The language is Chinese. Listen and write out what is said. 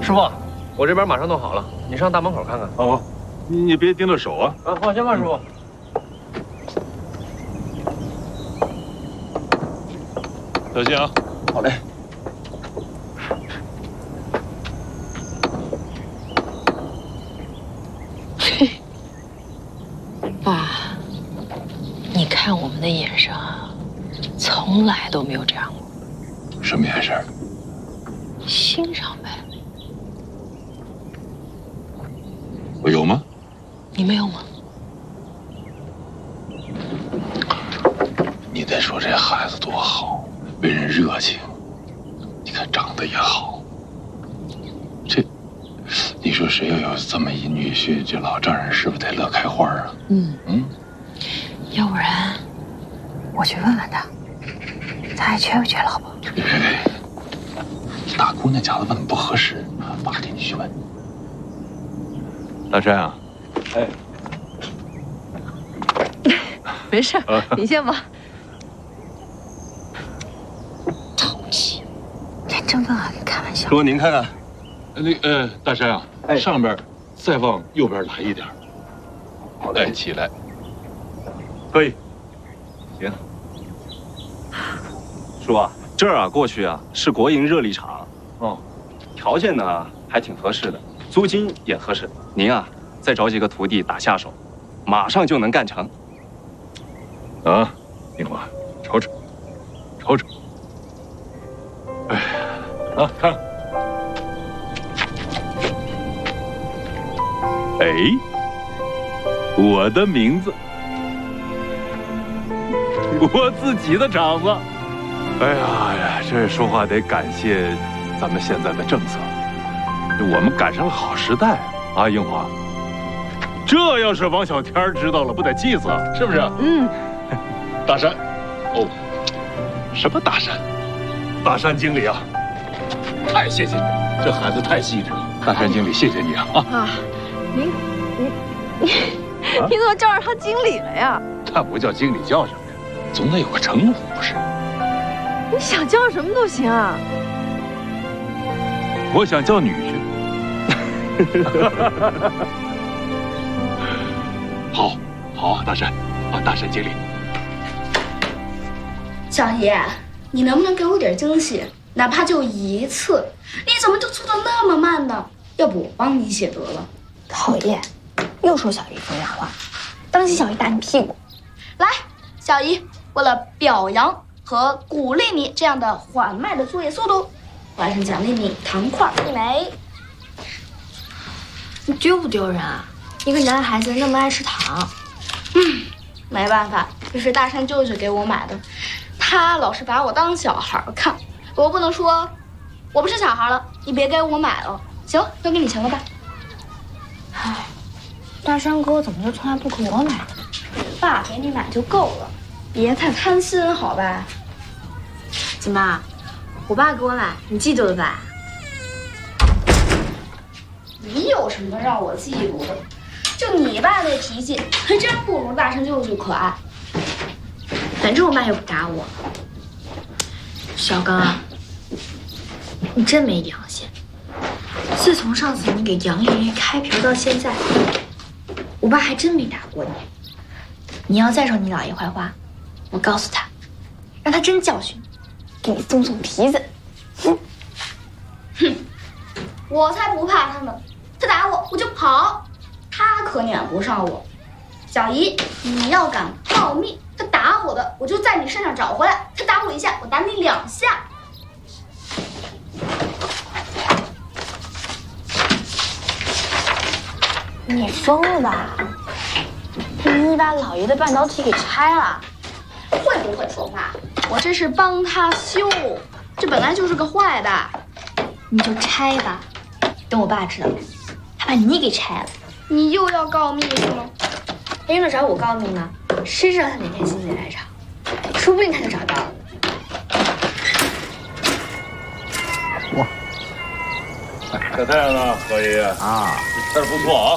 师傅，我这边马上弄好了，你上大门口看看。 好，你别盯着手啊。 放心吧，师傅。 小心啊！ 好嘞。 爸，你看我们的眼神啊，从来都没有这样过。 什么眼神？ 欣赏呗。 我有吗？ 你没有吗？ 你得说这孩子多好，为人热情，你看长得也好。你说谁要有这么一女婿，这老丈人是不是得乐开花啊？ 要不然我去问问他，他还缺不缺老婆？ 别，大姑娘家的问不合适，爸给你去问。大山啊， 哎， 没事，你先忙。淘气，连真问还给开玩笑。 师傅您看看， 大山啊，上边再往右边来一点。好嘞，起来。 可以。行。叔啊，这儿啊过去啊是国营热力厂，条件呢还挺合适的，租金也合适。您啊再找几个徒弟打下手，马上就能干成。 啊，英华，瞅瞅。哎，看。哎，我的名字，我自己的厂子。哎呀，这说话得感谢咱们现在的政策，我们赶上了好时代啊，英华。这要是王小天知道了，不得气死，是不是？大山，什么大山？大山经理啊，太谢谢你，这孩子太细致了。大山经理，谢谢你啊！ 你怎么叫上他经理了呀？ 那不叫经理叫什么呀？总得有个称呼不是？ 你想叫什么都行啊。 我想叫女婿。好，大山，大山经理。 小姨，你能不能给我点惊喜？哪怕就一次。你怎么就速度那么慢呢？要不我帮你写得了。 讨厌，又说小姨风凉话，当心小姨打你屁股。 来，小姨，为了表扬和鼓励你这样的缓慢的作业速度，我还想奖励你糖块一枚。 你丢不丢人啊？一个男孩子那么爱吃糖。 没办法，这是大山舅舅给我买的，他老是把我当小孩看，我不能说我不是小孩了，你别给我买了。行，交给你钱了吧。 唉，大山哥怎么就从来不给我买呢？ 爸给你买就够了，别太贪心，好吧？ 怎么，我爸给我买，你嫉妒了吧？ 你有什么让我嫉妒的？就你爸那脾气，还真不如大山舅舅可爱。 反正我爸又不打我。小刚啊，你真没良心！自从上次你给杨爷爷开瓢到现在，我爸还真没打过你。你要再说你姥爷坏话，我告诉他，让他真教训你，给你松松皮子。 我才不怕他呢！他打我我就跑，他可撵不上我。小姨，你要敢告密，他打我的，我就在你身上找回来。他打我一下，我打你2下。 你疯了吧？你把老爷的半导体给拆了？ 会不会说话？我这是帮他修，这本来就是个坏的。 你就拆吧，等我爸知道了，他把你给拆了。 你又要告密是吗？ 他用得着我告密吗？谁知道他哪天心血来潮，说不定他就找到了。 哇，小太阳呢，老爷爷啊，这菜不错啊。